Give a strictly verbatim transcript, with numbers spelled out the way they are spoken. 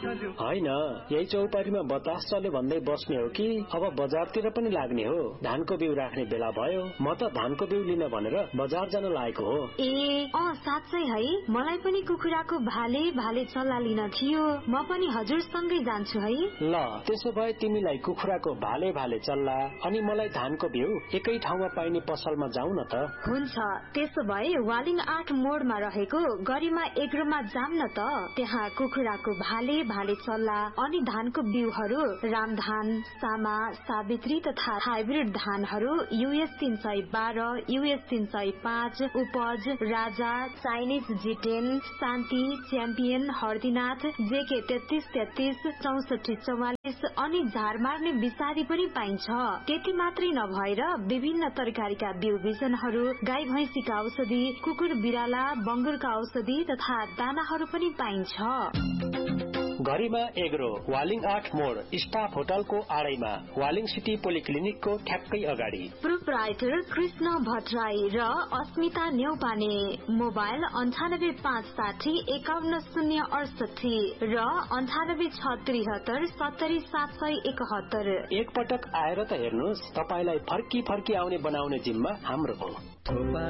होइन, यही चौपाटीमा बतास चल्यो भन्दै बस्ने हो कि अब बजारतिर पनि लाग्ने हो? धानको बिउ राख्ने बेला भयो, म त धानको बिउ लिन भनेर बजार जान लागेको हो। ए अँ साँच्चै है, मलाई पनि कुखुराको भाले भाले चल्ला लिन थियो। म पनि हजुरसँगै जान्छु है। ल त्यसो भए तिमीलाई कुखुराको भाले भाले चल्ला अनि मलाई धानको बिउ एकै ठाउँमा पाइने पसलमा जाउँ न त। हुन्छ, त्यसो भए वालिङ आठ मोडमा रहेको गरिमा एग्रोमा जाम न त। त्यहाँ कुखुराको भाले भाले चल्ला अनि धानको बिउहरू रामधान, सामा, सावित्री तथा हाइब्रिड धानहरू यूएस तीन सय बाह्र, यूएस तीन सय पाँच, उपज, राजा, चाइनिज जिटेन, शान्ति, च्याम्पियन, हर्दीनाथ, जेके तेत्तीस तेत्तीस, चौसठी चौवालिस अनि झार मार्ने विषादी पनि पाइन्छ। त्यति मात्रै नभएर विभिन्न तरकारीका बिउ बिजनहरू, गाई भैंसीका औषधि, कुकुर बिराला, बंगुरका औषधि तथा दानाहरू पनि पाइन्छ। गरिमा एग्रो, वालिङ आठ मोड, स्टाफ होटलको आडैमा, वालिङ सिटी पोलिक्लिनिकको ठ्याक्कै अगाडि। प्रोप्राइटर कृष्ण भट्टराई र अस्मिता न्यौपाने। मोबाइल अन्ठानब्बे पाँच साठी एकाउन्न शून्य अडसठी र अन्ठानब्बे छ त्रिहत्तर सत्तरी सात सय एकहत्तर। एक पटक आएर त हेर्नुहोस्, तपाईलाई फर्की फर्की आउने बनाउने जिम्मा हाम्रो हो।